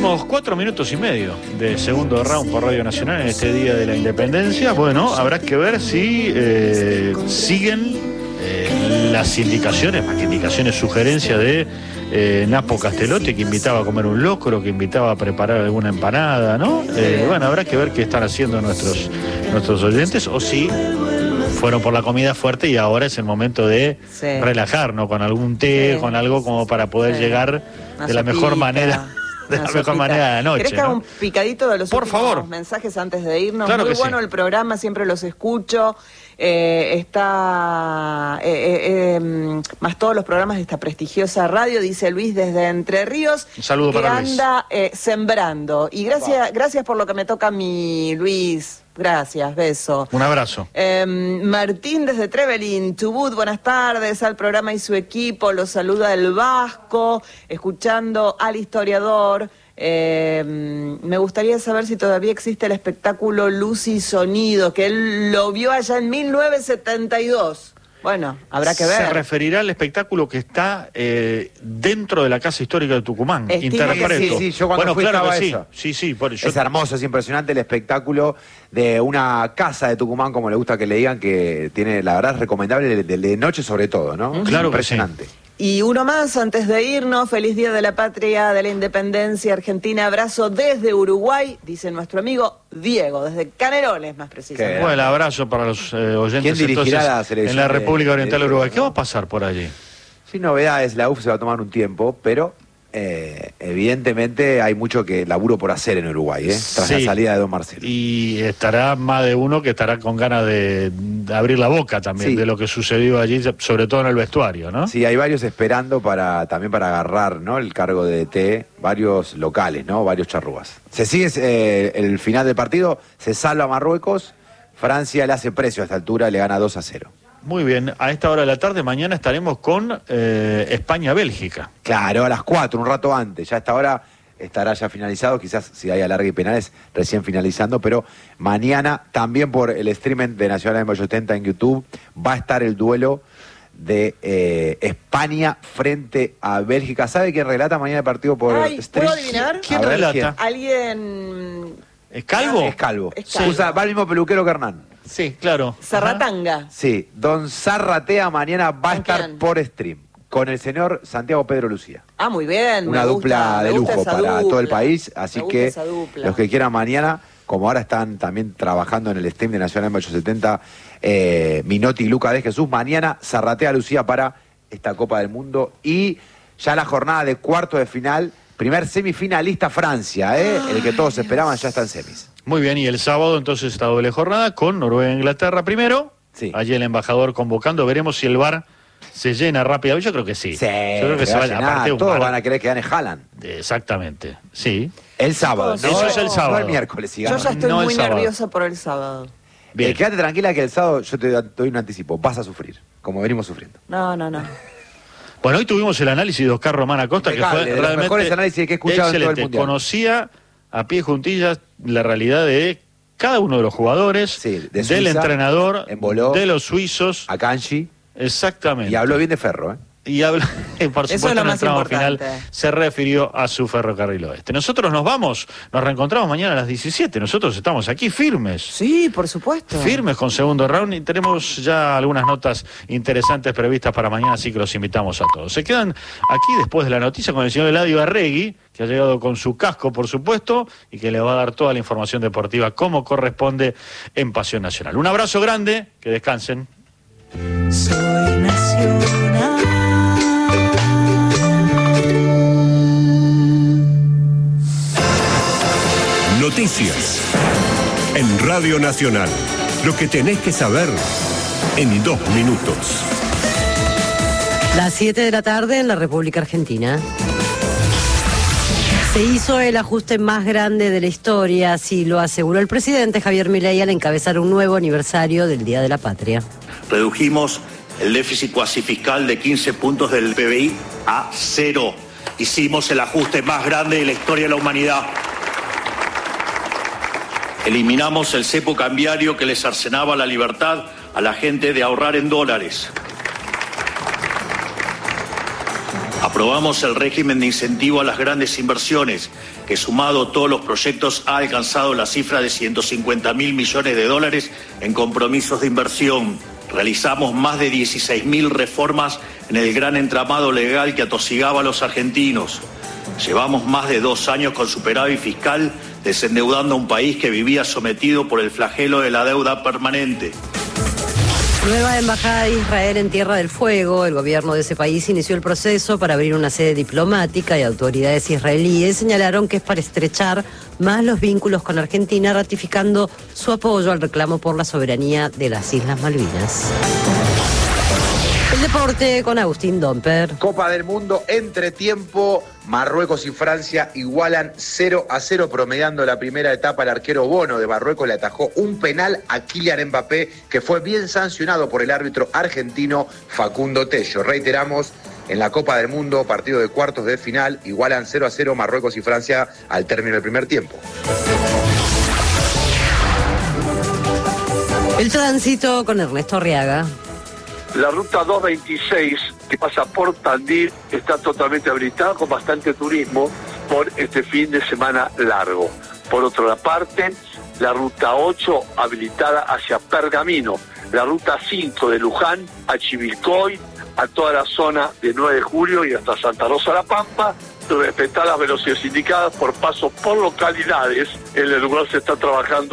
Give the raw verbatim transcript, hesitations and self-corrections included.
Últimos cuatro minutos y medio de segundo round por Radio Nacional en este Día de la Independencia. Bueno, habrá que ver si eh, siguen eh, las indicaciones, más que indicaciones, sugerencias de eh, Napo Castellotti, que invitaba a comer un locro, que invitaba a preparar alguna empanada, ¿no? Eh, bueno, habrá que ver qué están haciendo nuestros, nuestros oyentes, o si fueron por la comida fuerte y ahora es el momento de sí. relajarnos con algún té, sí. con algo como para poder sí. llegar Una de la sopita. mejor manera. De la mejor manera de la noche. ¿Querés que haga ¿no? un picadito de los Por últimos favor. mensajes antes de irnos? Claro Muy que bueno sí. el programa, siempre los escucho. Eh, está eh, eh, eh, más todos los programas de esta prestigiosa radio, dice Luis desde Entre Ríos. Un saludo que para Luis. anda eh, sembrando. Y gracias, gracias por lo que me toca a mi Luis. Gracias, beso. Un abrazo. Eh, Martín desde Trevelin, Chubut, buenas tardes al programa y su equipo, los saluda el Vasco, escuchando al historiador. Eh, me gustaría saber si todavía existe el espectáculo Luz y Sonido, que él lo vio allá en mil novecientos setenta y dos. Bueno, habrá que ver. Se referirá al espectáculo que está eh, dentro de la Casa Histórica de Tucumán. Estima Interpreto. Sí, sí, yo cuando bueno, fui claro estaba que sí. eso. Sí, sí, por eso. Es hermoso, es impresionante el espectáculo de una casa de Tucumán, como le gusta que le digan, que tiene, la verdad, es recomendable de, de noche sobre todo, ¿no? Uh-huh. Claro, impresionante. Que sí. Y uno más antes de irnos, feliz Día de la Patria, de la Independencia Argentina, abrazo desde Uruguay, dice nuestro amigo Diego, desde Canelones más precisamente. Bueno, el abrazo para los eh, oyentes ¿Quién dirigirá entonces, la selección en la República de, Oriental de, de Uruguay. ¿no? ¿Qué va a pasar por allí? Sin novedades, la U F se va a tomar un tiempo, pero eh, evidentemente hay mucho que laburo por hacer en Uruguay, ¿eh? tras sí. la salida de Don Marcelo. Y estará más de uno que estará con ganas de, de abrir la boca también sí. de lo que sucedió allí, sobre todo en el vestuario, ¿no? Sí, hay varios esperando para también para agarrar, ¿no?, el cargo de D T, varios locales, ¿no?, varios charrúas. Se sigue eh, el final del partido, se salva a Marruecos, Francia le hace precio a esta altura, le gana dos a cero. Muy bien, a esta hora de la tarde mañana estaremos con eh, España-Bélgica. Claro, a las cuatro, un rato antes, ya a esta hora estará ya finalizado, quizás si hay alargue y penales recién finalizando, pero mañana también por el streaming de Nacional M ochenta en YouTube va a estar el duelo de eh, España frente a Bélgica. ¿Sabe quién relata mañana el partido por Ay, stream? ¿puedo adivinar? ¿Quién ver, relata? ¿quién? Alguien... ¿Es Calvo? Es Calvo. Es Calvo. Usa, va el mismo peluquero que Hernán. Sí, claro. Zarratanga. Sí, Don Zarratea mañana va a estar quién? por stream con el señor Santiago Pedro Lucía. Ah, muy bien. Una me dupla gusta, de me gusta lujo esa para dupla. todo el país, así Me gusta que esa dupla. los que quieran mañana, como ahora están también trabajando en el stream de Nacional M ochocientos setenta, eh, Minotti y Luca de Jesús, mañana Zarratea Lucía para esta Copa del Mundo y ya la jornada de cuarto de final, primer semifinalista Francia, ¿eh? Ay, el que todos esperaban Dios. ya está en semis. Muy bien, y el sábado entonces esta doble jornada con Noruega e Inglaterra primero. Sí. Allí el embajador convocando, veremos si el V A R se llena rápidamente. Yo creo que sí. Sí, Yo creo que se va va a a llenar, aparte un todos V A R. van a querer que gane Haaland. Exactamente, sí. El sábado, Chicos, no, eso es el sábado. no el miércoles. Si Yo gana. ya estoy No el muy sábado. nerviosa por el sábado. Bien. Eh, quédate tranquila que el sábado yo te doy un anticipo, vas a sufrir, como venimos sufriendo. No, no, no. Bueno, hoy tuvimos el análisis de Oscar Román Acosta, Impecable, que fue de los realmente mejores análisis que he escuchado en todo el excelente. Mundial. Conocía a pie juntillas la realidad de cada uno de los jugadores, Sí, de del Suiza, entrenador, Emboló, de los suizos. A Kanji, Exactamente. y habló bien de Ferro, ¿eh? Y habla, por Eso supuesto, es lo en el más tramo importante. final se refirió a su ferrocarril oeste. Nosotros nos vamos, nos reencontramos mañana a las diecisiete. Nosotros estamos aquí firmes. Sí, por supuesto. Firmes con segundo round y tenemos ya algunas notas interesantes previstas para mañana, así que los invitamos a todos. Se quedan aquí después de la noticia con el señor Eladio Arregui, que ha llegado con su casco, por supuesto, y que le va a dar toda la información deportiva como corresponde en Pasión Nacional. Un abrazo grande, que descansen. Soy nacional. Noticias en Radio Nacional. Lo que tenés que saber en dos minutos. Las siete de la tarde en la República Argentina. Se hizo el ajuste más grande de la historia, así lo aseguró el presidente Javier Milei al encabezar un nuevo aniversario del Día de la Patria. Redujimos el déficit cuasi fiscal de quince puntos del P B I a cero. Hicimos el ajuste más grande de la historia de la humanidad. Eliminamos el cepo cambiario que les cercenaba la libertad a la gente de ahorrar en dólares. Aprobamos el régimen de incentivo a las grandes inversiones, que sumado a todos los proyectos ha alcanzado la cifra de ciento cincuenta mil millones de dólares en compromisos de inversión. Realizamos más de dieciséis mil reformas en el gran entramado legal que atosigaba a los argentinos. Llevamos más de dos años con superávit fiscal, desendeudando a un país que vivía sometido por el flagelo de la deuda permanente. Nueva embajada de Israel en Tierra del Fuego. El gobierno de ese país inició el proceso para abrir una sede diplomática y autoridades israelíes señalaron que es para estrechar más los vínculos con Argentina, ratificando su apoyo al reclamo por la soberanía de las Islas Malvinas. El deporte con Agustín Domper. Copa del Mundo, entretiempo, Marruecos y Francia igualan cero a cero, promediando la primera etapa. El arquero Bono de Marruecos le atajó un penal a Kylian Mbappé, que fue bien sancionado por el árbitro argentino Facundo Tello. Reiteramos, en la Copa del Mundo, partido de cuartos de final, igualan cero a cero Marruecos y Francia al término del primer tiempo. El tránsito con Ernesto Arriaga. La ruta doscientos veintiséis, que pasa por Tandil, está totalmente habilitada con bastante turismo por este fin de semana largo. Por otra parte, la ruta ocho habilitada hacia Pergamino, la ruta cinco de Luján a Chivilcoy, a toda la zona de nueve de julio y hasta Santa Rosa La Pampa, respetar las velocidades indicadas por pasos por localidades. En el lugar se está trabajando